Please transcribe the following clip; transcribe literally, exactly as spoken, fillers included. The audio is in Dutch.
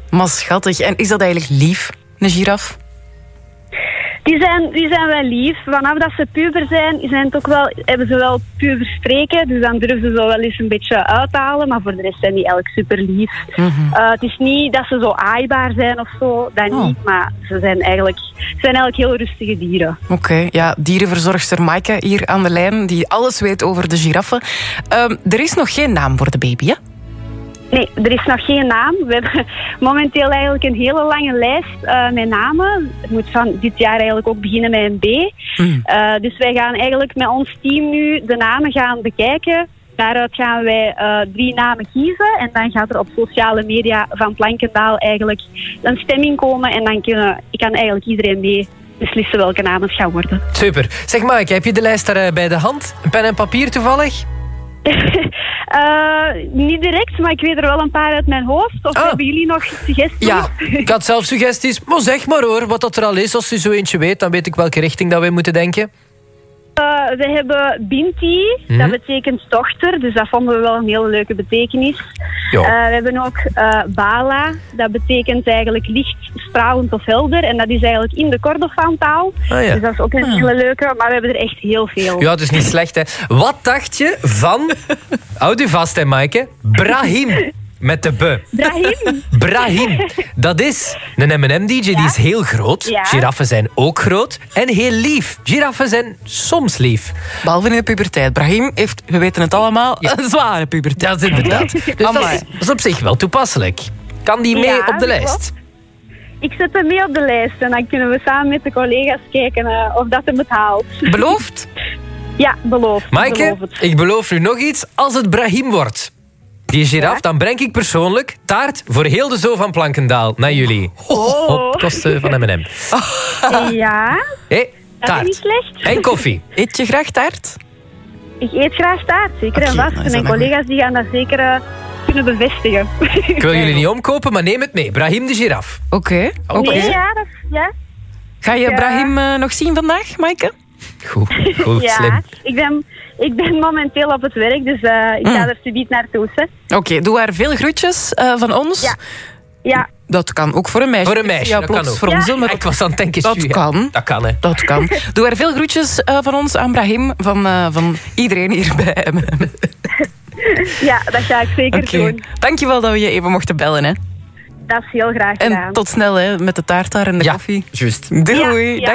Maar schattig. En is dat eigenlijk lief, een giraf? Die zijn, die zijn wel lief. Vanaf dat ze puber zijn, zijn het ook wel, hebben ze wel puberspreken. Dus dan durven ze zo wel eens een beetje uithalen. Maar voor de rest zijn die eigenlijk super lief. Mm-hmm. Uh, het is niet dat ze zo aaibaar zijn of zo. Dat oh. niet. Maar ze zijn eigenlijk, ze zijn eigenlijk heel rustige dieren. Oké, okay, ja. Dierenverzorgster Maaike hier aan de lijn. Die alles weet over de giraffen. Uh, er is nog geen naam voor de baby, hè? Nee, er is nog geen naam. We hebben momenteel eigenlijk een hele lange lijst uh, met namen. Het moet van dit jaar eigenlijk ook beginnen met een B. Mm. Uh, dus wij gaan eigenlijk met ons team nu de namen gaan bekijken. Daaruit gaan wij uh, drie namen kiezen. En dan gaat er op sociale media van Plankendaal eigenlijk een stemming komen. En dan kunnen, kan eigenlijk iedereen mee beslissen welke namen het gaan worden. Super. Zeg Maaike, heb je de lijst daar bij de hand? Een pen en papier toevallig? Uh, niet direct, maar ik weet er wel een paar uit mijn hoofd. Of ah. hebben jullie nog suggesties? Ja, ik had zelf suggesties. Maar zeg maar hoor, wat dat er al is. Als je zo eentje weet, dan weet ik welke richting dat wij moeten denken. Uh, we hebben Binti, hmm. dat betekent dochter. Dus dat vonden we wel een hele leuke betekenis. Uh, we hebben ook uh, Bala, dat betekent eigenlijk licht, stralend of helder. En dat is eigenlijk in de Kordofaantaal. Ah, ja. Dus dat is ook een ah. hele leuke, maar we hebben er echt heel veel. Ja, het is niet slecht, hè. Wat dacht je van, houd u vast hè, Maaike, Brahim? Met de B. Brahim. Brahim. Dat is een M en M-D J, ja? Die is heel groot. Ja. Giraffen zijn ook groot. En heel lief. Giraffen zijn soms lief. Behalve in de puberteit. Brahim heeft, we weten het allemaal, ja. een zware puberteit. Dat is inderdaad. Dus dat is, dat is op zich wel toepasselijk. Kan die mee ja, op de lijst? Ik zet hem mee op de lijst. En dan kunnen we samen met de collega's kijken uh, of dat hem het haalt. Beloofd? Ja, beloofd. Maaike, ik beloof nu nog iets. Als het Brahim wordt... Die giraf, ja? Dan breng ik persoonlijk taart voor heel de zoo van Plankendaal naar jullie. Oh. Op kosten van M en M. Oh. Ja, hey, taart. Dat is niet slecht. En koffie. Eet je graag taart? Ik eet graag taart, zeker okay, en vast. En mijn collega's die gaan dat zeker uh, kunnen bevestigen. Ik wil jullie niet omkopen, maar neem het mee. Brahim de giraf. Oké. Okay. Okay. Nee, ja, dat, ja. Ga je ja. Brahim uh, nog zien vandaag, Maaike? Goed, goed, ja, slim. Ik ben, ik ben momenteel op het werk, dus uh, ik ga mm. er subiet naartoe. Oké, okay, doe haar veel groetjes uh, van ons. Ja. Ja. Dat kan ook voor een meisje. Voor een meisje, ja, dat kan ook. Voor ja. ons, maar ik was aan het denken... Dat kan. Dat kan, hè. Dat kan. Doe haar veel groetjes uh, van ons aan Brahim, van, uh, van iedereen hier bij M en M. Ja, dat ga ik zeker okay. doen. Dankjewel dat we je even mochten bellen, hè. Dat is heel graag gedaan. En tot snel, hè, met de taart daar en de ja, koffie. Juist. Doei. Ja, ja.